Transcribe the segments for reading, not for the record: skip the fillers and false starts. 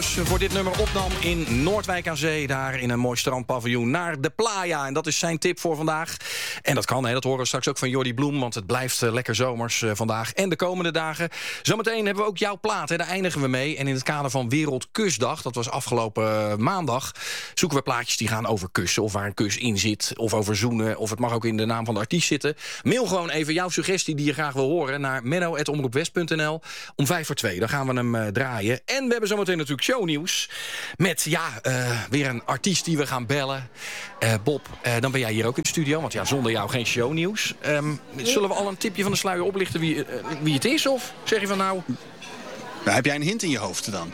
Zomers voor dit nummer opnam in Noordwijk aan Zee. Daar in een mooi strandpaviljoen naar de playa. En dat is zijn tip voor vandaag. En dat kan, hè, dat horen we straks ook van Jordi Bloem. Want het blijft lekker zomers vandaag en de komende dagen. Zometeen hebben we ook jouw plaat, hè, daar eindigen we mee. En in het kader van Wereldkusdag, dat was afgelopen maandag, zoeken we plaatjes die gaan over kussen. Of waar een kus in zit, of over zoenen. Of het mag ook in de naam van de artiest zitten. Mail gewoon even jouw suggestie die je graag wil horen naar menno@omroepwest.nl om 1:55. Dan gaan we hem draaien. En we hebben zometeen natuurlijk shownieuws. Met, weer een artiest die we gaan bellen. Bob, dan ben jij hier ook in de studio. Want zonder jou geen shownieuws. Zullen we al een tipje van de sluier oplichten wie het is? Of zeg je van nou, heb jij een hint in je hoofd dan?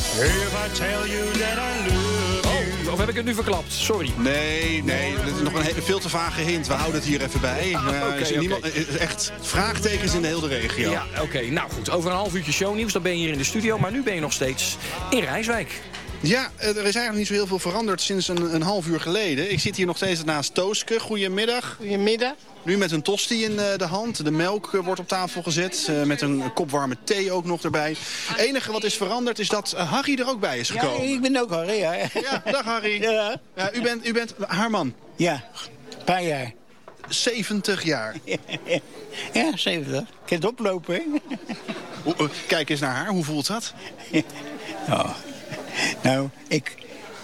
Of heb ik het nu verklapt? Sorry. Nee, dit is nog een veel te vage hint. We houden het hier even bij. Echt vraagtekens in de hele regio. Ja, oké. Nou goed, over een half uurtje shownieuws. Dan ben je hier in de studio. Maar nu ben je nog steeds in Rijswijk. Ja, er is eigenlijk niet zo heel veel veranderd sinds een half uur geleden. Ik zit hier nog steeds naast Tooske. Goedemiddag. Goedemiddag. Nu met een tosti in de hand. De melk wordt op tafel gezet. Met een kop warme thee ook nog erbij. Het enige wat is veranderd is dat Harry er ook bij is gekomen. Ja, ik ben ook Harry. Ja, dag Harry. Ja. Ja, u bent haar man. Ja, een paar jaar. 70 jaar. Ja, 70. Ik kan het oplopen, hè? Kijk eens naar haar. Hoe voelt dat? Oh. Nou, ik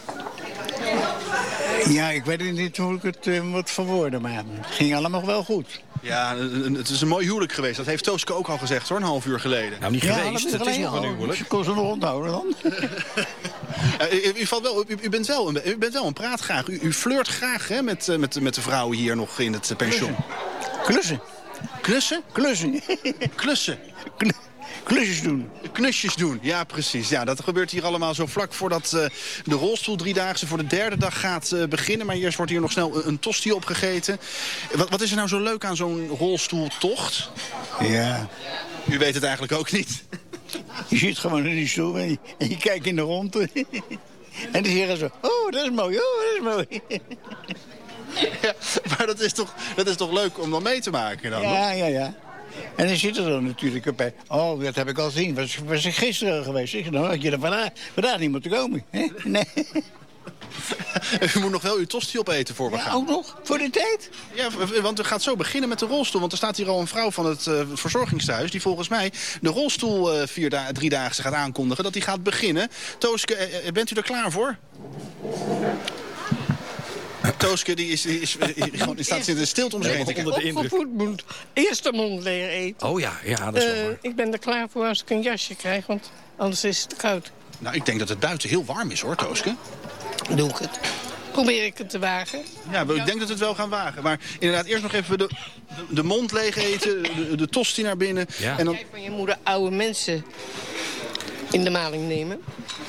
weet niet hoe ik het moet verwoorden, maar het ging allemaal wel goed. Ja, het is een mooi huwelijk geweest. Dat heeft Tooske ook al gezegd, hoor, een half uur geleden. Nou, niet geweest. Het is nog een huwelijk. Je kon ze nog onthouden dan. U bent wel een praatgraag. U flirt graag, hè, met de vrouwen hier nog in het pension. Klussen. Klussen? Klussen. Klussen. Klusjes doen. Knusjes doen, ja precies. Ja, dat gebeurt hier allemaal zo vlak voordat de rolstoel 3-daagse voor de derde dag gaat beginnen. Maar eerst wordt hier nog snel een tosti opgegeten. Wat is er nou zo leuk aan zo'n rolstoeltocht? Ja. U weet het eigenlijk ook niet. Je zit gewoon in die stoel en je kijkt in de rondte. En die zeggen zo, oh, dat is mooi, oh, dat is mooi. Ja, maar dat is toch leuk om dan mee te maken dan? Ja. En dan zit er dan natuurlijk bij. Oh, dat heb ik al gezien. Was ik gisteren geweest? Dan had je er vandaag niet moeten komen. Hè? Nee. U moet nog wel uw tosti opeten voor we gaan. Ook nog? Voor de tijd? Ja, want u gaat zo beginnen met de rolstoel. Want er staat hier al een vrouw van het verzorgingstehuis die volgens mij de rolstoel 3-daagse gaat aankondigen. Dat die gaat beginnen. Tooske, bent u er klaar voor? Tooske die staat in de stilte om zich heen te kijken. Opgevoed moet eerst de mond leren eten. Oh ja, dat is wel waar. Ik ben er klaar voor als ik een jasje krijg, want anders is het te koud. Nou, ik denk dat het buiten heel warm is, hoor, Tooske. Doe ik het. Probeer ik het te wagen. Ja, ik denk dat we het wel gaan wagen. Maar inderdaad, eerst nog even de mond leeg eten, de tosti naar binnen. Ja. En dan... Jij van je moeder oude mensen in de maling nemen.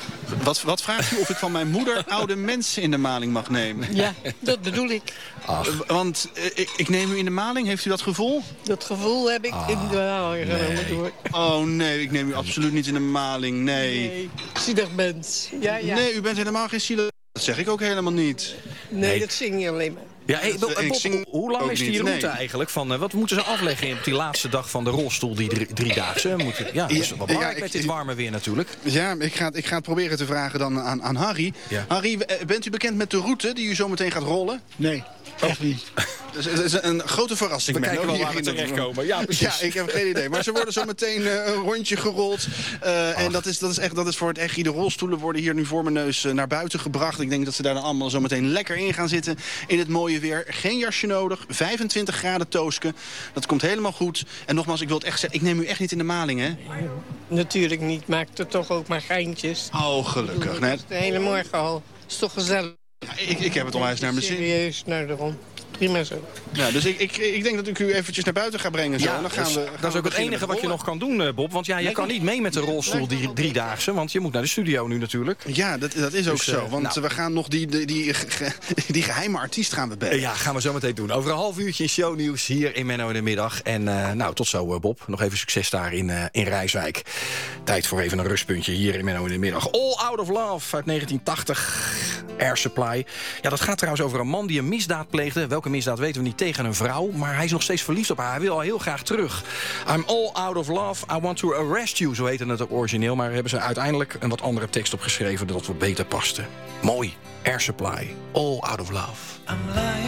Wat vraagt u of ik van mijn moeder oude mensen in de maling mag nemen? Ja, dat bedoel ik. Want ik neem u in de maling, heeft u dat gevoel? Dat gevoel heb ik in de maling genomen door. Oh nee, ik neem u absoluut niet in de maling, nee. Zielig mens. Ja. Nee, u bent helemaal geen zielig. Dat zeg ik ook helemaal niet. Nee, dat zing je alleen maar. Ja, Bob, hoe lang is die route eigenlijk? Wat moeten ze afleggen op die laatste dag van de rolstoel, die 3-daagse? Dat is wel belangrijk met dit warme weer natuurlijk. Ja, ik ga het proberen te vragen dan aan Harry. Ja. Harry, bent u bekend met de route die u zo meteen gaat rollen? Nee, echt niet. Het is een grote verrassing. We kijken wel waar we terechtkomen. Ja, precies. Ja, ik heb geen idee. Maar ze worden zo meteen een rondje gerold. En dat is voor het echt. De rolstoelen worden hier nu voor mijn neus naar buiten gebracht. Ik denk dat ze daar dan allemaal zo meteen lekker in gaan zitten. In het mooie weer. Geen jasje nodig. 25 graden Tooske. Dat komt helemaal goed. En nogmaals, ik wil het echt zeggen. Ik neem u echt niet in de maling, hè? Natuurlijk niet. Maakt er toch ook maar geintjes. Oh, gelukkig. Net. De hele morgen al. Is toch gezellig. Ja, ik heb het onwijs naar mijn zin. Serieus, nou daarom. Prima zo. Ja, dus ik denk dat ik u eventjes naar buiten ga brengen. Zo. Ja, dan gaan dat is ook het enige wat je nog kan doen, Bob. Want je kan niet mee met de rolstoel die 3-daagse. Want je moet naar de studio nu natuurlijk. Ja, dat is ook zo. Want we gaan nog die geheime artiest gaan we bellen. Ja, gaan we zo meteen doen. Over een half uurtje in shownieuws hier in Menno in de middag. En tot zo, Bob. Nog even succes daar in Rijswijk. Tijd voor even een rustpuntje hier in Menno in de middag. All Out of Love uit 1980. Air Supply. Ja, dat gaat trouwens over een man die een misdaad pleegde. Welke misdaad weten we niet, tegen een vrouw. Maar hij is nog steeds verliefd op haar. Hij wil al heel graag terug. I'm all out of love. I want to arrest you. Zo heette het origineel. Maar hebben ze uiteindelijk een wat andere tekst opgeschreven dat wat beter paste. Mooi. Air Supply. All out of love.